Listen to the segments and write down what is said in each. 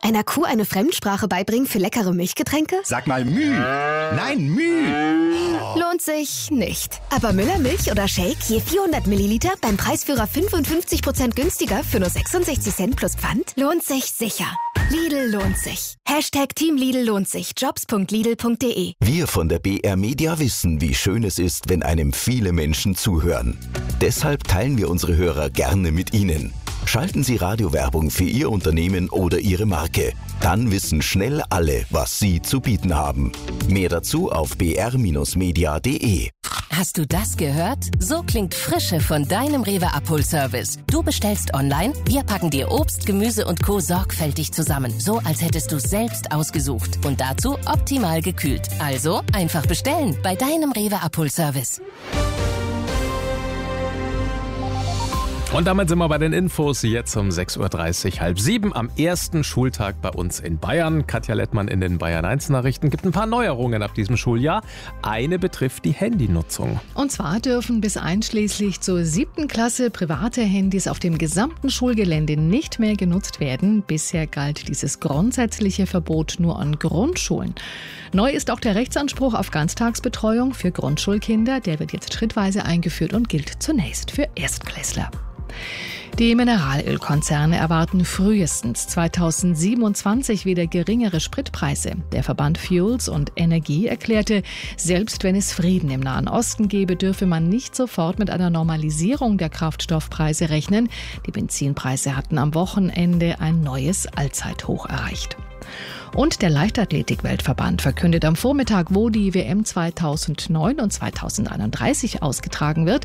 Einer Kuh eine Fremdsprache beibringen für leckere Milchgetränke? Sag mal Müh. Nein, Müh. Lohnt sich nicht. Aber Müller-Milch oder Shake je 400 Milliliter beim Preisführer 55% günstiger für nur 66 Cent plus Pfand? Lohnt sich sicher. Lidl lohnt sich. Team Lidl lohnt sich. Jobs.lidl.de. Wir von der BR Media wissen, wie schön es ist, wenn einem viele Menschen zuhören. Deshalb teilen wir unsere Hörer gerne mit Ihnen. Schalten Sie Radiowerbung für Ihr Unternehmen oder Ihre Marke. Dann wissen schnell alle, was Sie zu bieten haben. Mehr dazu auf br-media.de. Hast du das gehört? So klingt Frische von deinem Rewe Abholservice. Du bestellst online, wir packen dir Obst, Gemüse und Co. sorgfältig zusammen. So, als hättest du es selbst ausgesucht. Und dazu optimal gekühlt. Also einfach bestellen bei deinem Rewe Abholservice. Und damit sind wir bei den Infos, jetzt um 6.30 Uhr, 6:30 am ersten Schultag bei uns in Bayern. Katja Lettmann in den Bayern 1 Nachrichten. Gibt ein paar Neuerungen ab diesem Schuljahr. Eine betrifft die Handynutzung. Und zwar dürfen bis einschließlich zur 7. Klasse private Handys auf dem gesamten Schulgelände nicht mehr genutzt werden. Bisher galt dieses grundsätzliche Verbot nur an Grundschulen. Neu ist auch der Rechtsanspruch auf Ganztagsbetreuung für Grundschulkinder. Der wird jetzt schrittweise eingeführt und gilt zunächst für Erstklässler. Die Mineralölkonzerne erwarten frühestens 2027 wieder geringere Spritpreise. Der Verband Fuels und Energie erklärte, selbst wenn es Frieden im Nahen Osten gäbe, dürfe man nicht sofort mit einer Normalisierung der Kraftstoffpreise rechnen. Die Benzinpreise hatten am Wochenende ein neues Allzeithoch erreicht. Und der Leichtathletik-Weltverband verkündet am Vormittag, wo die WM 2009 und 2031 ausgetragen wird.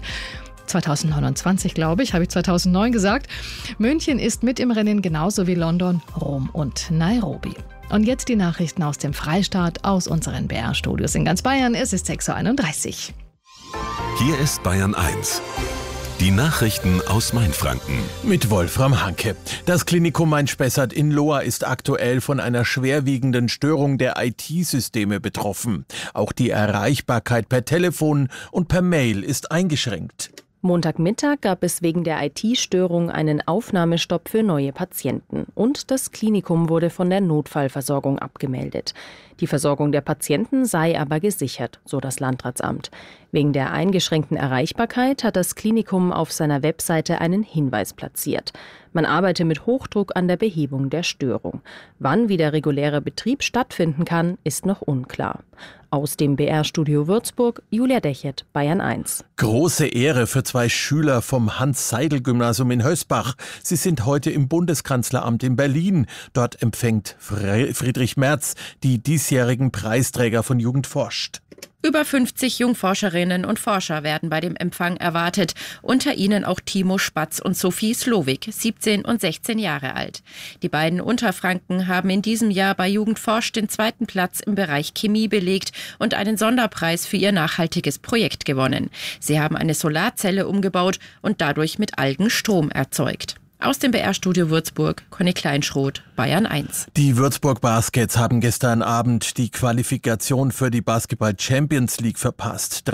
2029, glaube ich, habe ich 2009 gesagt. München ist mit im Rennen, genauso wie London, Rom und Nairobi. Und jetzt die Nachrichten aus dem Freistaat, aus unseren BR-Studios in ganz Bayern. Es ist 6.31 Uhr. Hier ist Bayern 1. Die Nachrichten aus Mainfranken. Mit Wolfram Hanke. Das Klinikum Main-Spessart in Lohr ist aktuell von einer schwerwiegenden Störung der IT-Systeme betroffen. Auch die Erreichbarkeit per Telefon und per Mail ist eingeschränkt. Montagmittag gab es wegen der IT-Störung einen Aufnahmestopp für neue Patienten. Und das Klinikum wurde von der Notfallversorgung abgemeldet. Die Versorgung der Patienten sei aber gesichert, so das Landratsamt. Wegen der eingeschränkten Erreichbarkeit hat das Klinikum auf seiner Webseite einen Hinweis platziert. Man arbeite mit Hochdruck an der Behebung der Störung. Wann wieder regulärer Betrieb stattfinden kann, ist noch unklar. Aus dem BR-Studio Würzburg, Julia Dechert, Bayern 1. Große Ehre für 2 Schüler vom Hans-Seidel-Gymnasium in Hösbach. Sie sind heute im Bundeskanzleramt in Berlin. Dort empfängt Friedrich Merz die diesjährigen Preisträger von Jugend forscht. Über 50 Jungforscherinnen und Forscher werden bei dem Empfang erwartet. Unter ihnen auch Timo Spatz und Sophie Slowik, 17 und 16 Jahre alt. Die beiden Unterfranken haben in diesem Jahr bei Jugend forscht den 2. Platz im Bereich Chemie belegt und einen Sonderpreis für ihr nachhaltiges Projekt gewonnen. Sie haben eine Solarzelle umgebaut und dadurch mit Algen Strom erzeugt. Aus dem BR-Studio Würzburg, Conny Kleinschroth, Bayern 1. Die Würzburg Baskets haben gestern Abend die Qualifikation für die Basketball Champions League verpasst.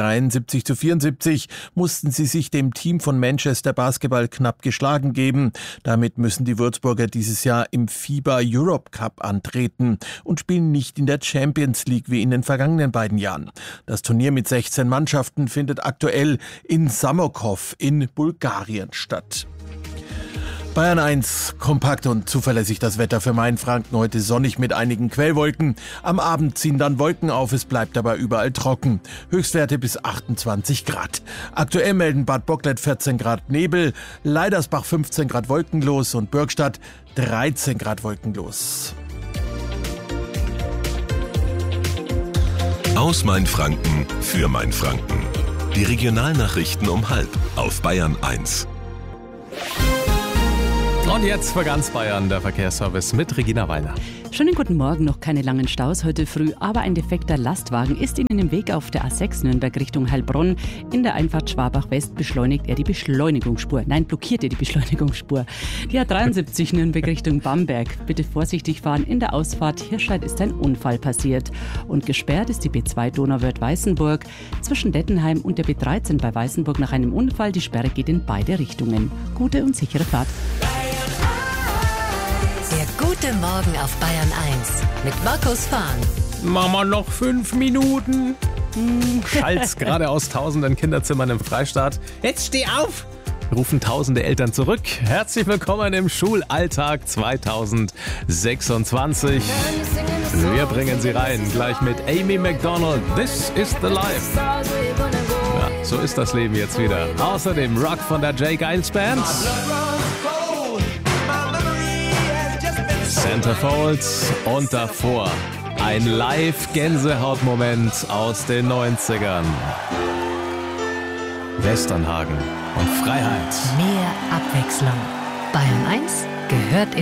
73:74 mussten sie sich dem Team von Manchester Basketball knapp geschlagen geben. Damit müssen die Würzburger dieses Jahr im FIBA Europe Cup antreten und spielen nicht in der Champions League wie in den vergangenen beiden Jahren. Das Turnier mit 16 Mannschaften findet aktuell in Samokov in Bulgarien statt. Bayern 1, kompakt und zuverlässig das Wetter für Mainfranken. Heute sonnig mit einigen Quellwolken. Am Abend ziehen dann Wolken auf, es bleibt aber überall trocken. Höchstwerte bis 28 Grad. Aktuell melden Bad Bocklet 14 Grad Nebel, Leidersbach 15 Grad wolkenlos und Bürgstadt 13 Grad wolkenlos. Aus Mainfranken für Mainfranken. Die Regionalnachrichten um 12:30 auf Bayern 1. Und jetzt für ganz Bayern der Verkehrsservice mit Regina Weiner. Schönen guten Morgen, noch keine langen Staus heute früh, aber ein defekter Lastwagen ist Ihnen im Weg auf der A6 Nürnberg Richtung Heilbronn. In der Einfahrt Schwabach West blockiert er die Beschleunigungsspur. Die A73 Nürnberg Richtung Bamberg. Bitte vorsichtig fahren, in der Ausfahrt Hirscheid ist ein Unfall passiert. Und gesperrt ist die B2 Donauwörth-Weißenburg zwischen Dettenheim und der B13 bei Weißenburg nach einem Unfall. Die Sperre geht in beide Richtungen. Gute und sichere Fahrt. Der gute Guten Morgen auf Bayern 1 mit Markus Fahn. Mama, noch 5 Minuten. Schalt's gerade aus tausenden Kinderzimmern im Freistaat. Jetzt steh auf! Rufen tausende Eltern zurück. Herzlich willkommen im Schulalltag 2026. Wir bringen Sie rein, gleich mit Amy Macdonald. This is the life. Ja, so ist das Leben jetzt wieder. Außerdem Rock von der J. Geils Band. Centerfolds und davor ein Live-Gänsehaut-Moment aus den 90ern. Westernhagen und Freiheit. Mehr Abwechslung. Bayern 1 gehört in